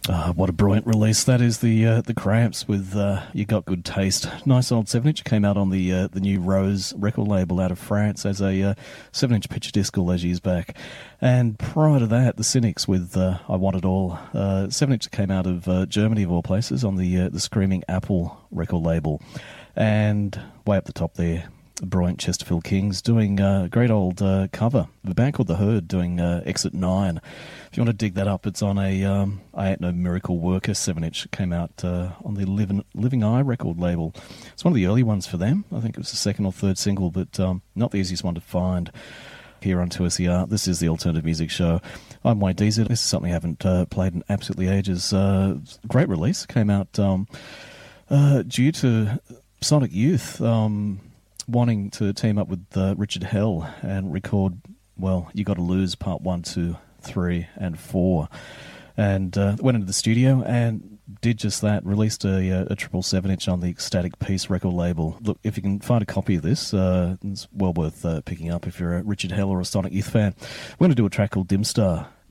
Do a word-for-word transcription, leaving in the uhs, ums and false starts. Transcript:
Uh, what a brilliant release. That is the uh, the Cramps with uh, You Got Good Taste. Nice old seven inch. Came out on the uh, the new Rose record label out of France as a uh, seven inch picture disc all those years back. And prior to that, the Cynics with uh, I Want It All. Uh, seven inch came out of uh, Germany, of all places, on the uh, the Screaming Apple record label. And way up the top there, the brilliant Chesterfield Kings doing a great old uh, cover of a band called The Herd doing uh, Exit nine. If you want to dig that up, it's on a um, I Ain't No Miracle Worker seven inch. It came out uh, on the Living, Living Eye record label. It's one of the early ones for them. I think it was the second or third single, but um, not the easiest one to find here on two S E R. This is the Alternative Music Show. I'm Wayne Deezer. This is something I haven't uh, played in absolutely ages. Uh, great release. Came out um, uh, due to Sonic Youth um, wanting to team up with uh, Richard Hell and record, well, You Gotta Lose Part one, two, three and four, and uh, went into the studio and did just that. Released a, a triple seven inch on the Ecstatic Peace record label. Look, if you can find a copy of this, uh, it's well worth uh, picking up if you're a Richard Hell or a Sonic Youth fan. We're going to do a track called Dim Star.